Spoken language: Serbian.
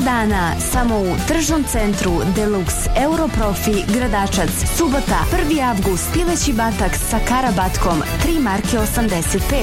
dana samo u tržnom centru Deluxe Europrofi Gradačac. Subota 1. avgust, pileći batak sa karabatkom 3 marke 85,